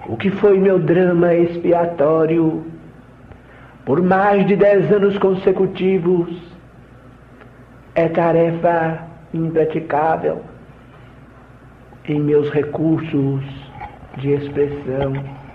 O que foi meu drama expiatório por mais de 10 anos consecutivos é tarefa impraticável em meus recursos de expressão.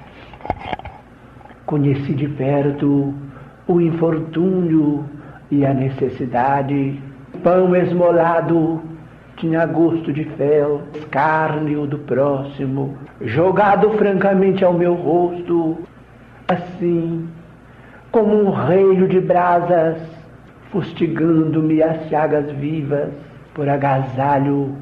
Conheci de perto o infortúnio e a necessidade. Pão esmolado tinha gosto de fel, escárnio do próximo, jogado francamente ao meu rosto, assim como um reio de brasas, fustigando-me as chagas vivas por agasalho.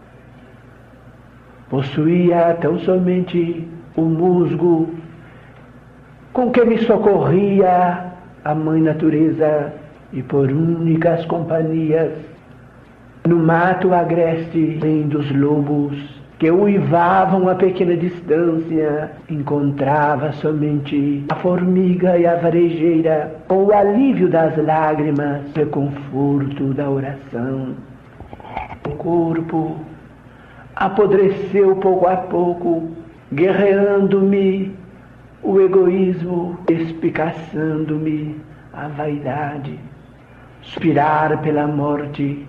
Possuía tão somente o musgo com que me socorria a mãe natureza, e por únicas companhias no mato agreste, além dos lobos que uivavam a pequena distância, encontrava somente a formiga e a varejeira, com o alívio das lágrimas e o conforto da oração. O corpo apodreceu pouco a pouco, guerreando-me o egoísmo, espicaçando-me a vaidade. Suspirar pela morte.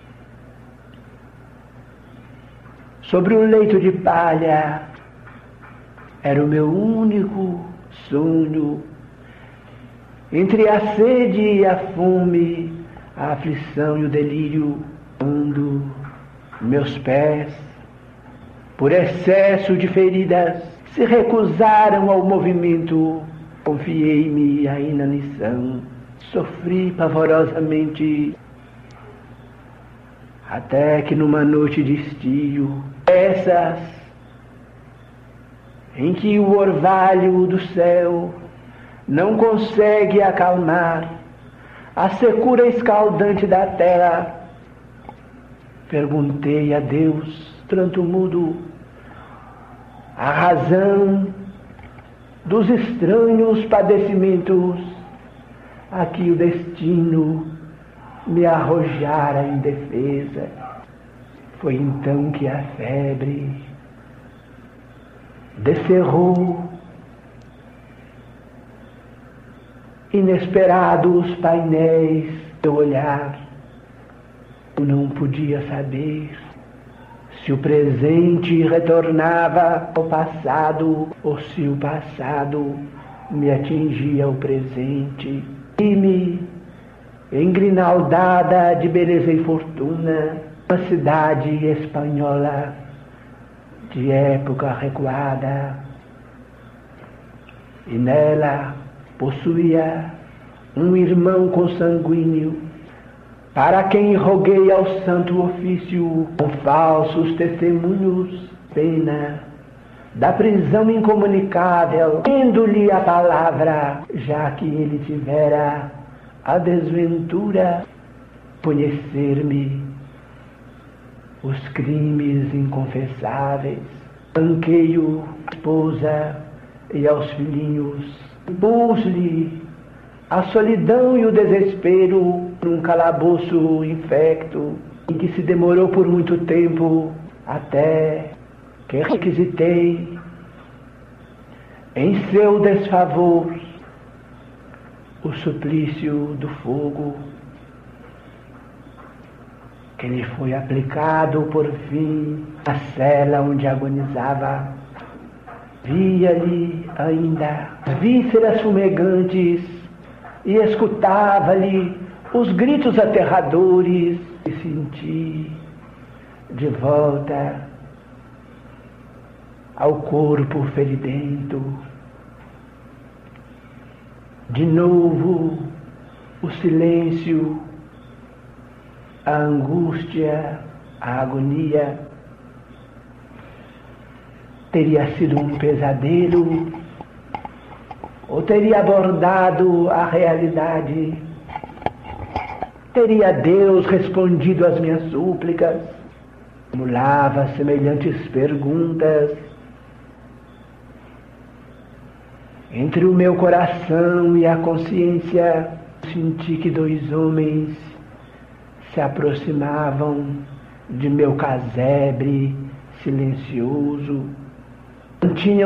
Sobre um leito de palha era o meu único sonho. Entre a sede e a fome, a aflição e o delírio, quando meus pés, por excesso de feridas, se recusaram ao movimento, confiei-me à inanição. Sofri pavorosamente, até que numa noite de estio, essas em que o orvalho do céu não consegue acalmar a secura escaldante da terra, perguntei a Deus, pranto mudo, a razão dos estranhos padecimentos a que o destino me arrojara em defesa. Foi então que a febre descerrou inesperados painéis do olhar. Eu não podia saber se o presente retornava ao passado ou se o passado me atingia o presente. Vi-me engrinaldada de beleza e fortuna, uma cidade espanhola de época recuada, e nela possuía um irmão consanguíneo, para quem roguei ao santo ofício, com falsos testemunhos, pena da prisão incomunicável, tendo-lhe a palavra, já que ele tivera a desventura conhecer-me os crimes inconfessáveis. Banquei-o à esposa e aos filhinhos, pus-lhe a solidão e o desespero num calabouço infecto, em que se demorou por muito tempo, até que requisitei em seu desfavor o suplício do fogo, que lhe foi aplicado por fim na cela onde agonizava. Via-lhe ainda vísceras fumegantes e escutava-lhe os gritos aterradores, e senti de volta ao corpo feridento. De novo o silêncio, a angústia, a agonia. Teria sido um pesadelo ou teria abordado a realidade? Teria Deus respondido às minhas súplicas? Acumulava semelhantes perguntas entre o meu coração e a consciência. Senti que 2 homens se aproximavam de meu casebre silencioso. Não tinham